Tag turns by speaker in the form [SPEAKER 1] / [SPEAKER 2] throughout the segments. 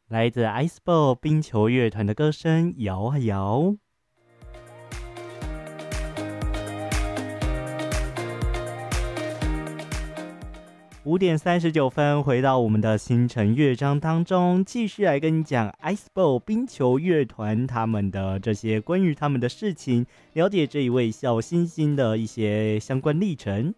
[SPEAKER 1] 来自 Iceball 冰球乐团的歌声摇啊摇。5:39，回到我们的星辰乐章当中，继续来跟你讲 Iceball 冰球乐团他们的这些关于他们的事情，了解这一位小星星的一些相关历程。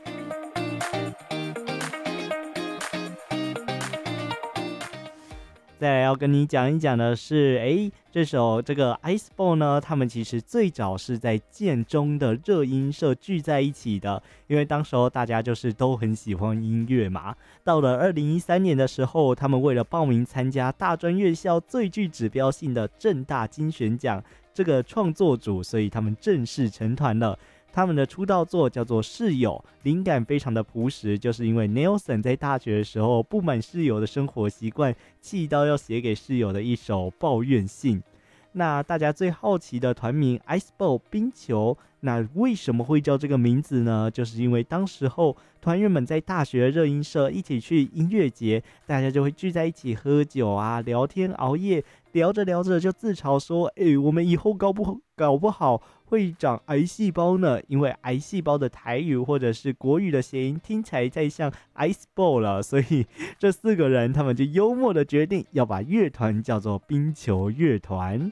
[SPEAKER 1] 再来要跟你讲一讲的是，这首这个 Iceball 呢，他们其实最早是在建中的热音社聚在一起的，因为当时候大家就是都很喜欢音乐嘛。到了2013年的时候，他们为了报名参加大专院校最具指标性的政大金选奖这个创作组，所以他们正式成团了。他们的出道作叫做《室友》，灵感非常的朴实，就是因为 Nelson 在大学的时候不满室友的生活习惯，气到要写给室友的一首抱怨信。那大家最好奇的团名 Iceball 冰球，那为什么会叫这个名字呢？就是因为当时候团员们在大学热音社一起去音乐节，大家就会聚在一起喝酒啊、聊天、熬夜，聊着聊着就自嘲说：“我们以后搞不好会长癌细胞呢，因为癌细胞的台语或者是国语的谐音听起来太像 Iceball 了，所以这4个人他们就幽默的决定要把乐团叫做冰球乐团。”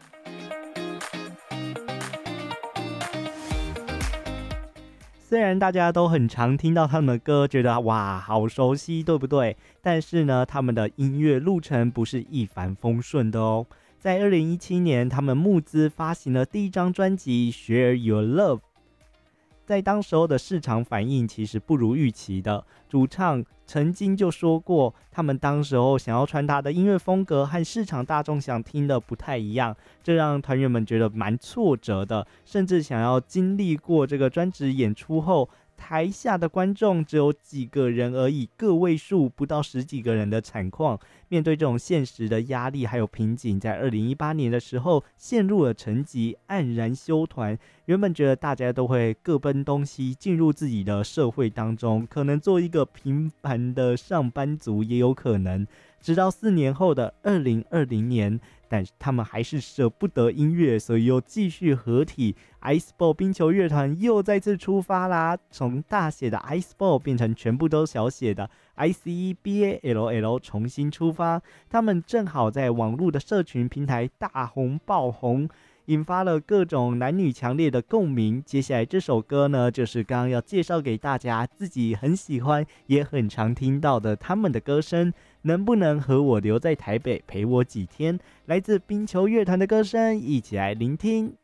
[SPEAKER 1] 虽然大家都很常听到他们的歌，觉得哇好熟悉，对不对？但是呢，他们的音乐路程不是一帆风顺的哦。在2017年，他们募资发行了第一张专辑《Share Your Love》，在当时候的市场反应其实不如预期的。主唱曾经就说过，他们当时候想要传达的音乐风格和市场大众想听的不太一样，这让团员们觉得蛮挫折的，甚至想要经历过这个专辑演出后，台下的观众只有几个人而已，个位数不到10几个人的惨况。面对这种现实的压力还有瓶颈，在2018年的时候陷入了沉寂，黯然休团。原本觉得大家都会各奔东西，进入自己的社会当中，可能做一个平凡的上班族也有可能。直到4年后的2020年，但他们还是舍不得音乐，所以又继续合体。Iceball 冰球乐团又再次出发啦，从大写的 Iceball 变成全部都小写的 ICEBALL， 重新出发。他们正好在网络的社群平台大红爆红，引发了各种男女强烈的共鸣。接下来这首歌呢，就是刚刚要介绍给大家，自己很喜欢也很常听到的他们的歌声。能不能和我留在台北陪我几天？来自冰球乐团的歌声，一起来聆听。